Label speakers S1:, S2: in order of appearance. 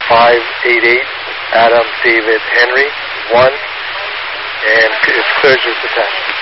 S1: 588 Adam David Henry 1, and it's cleared your protection.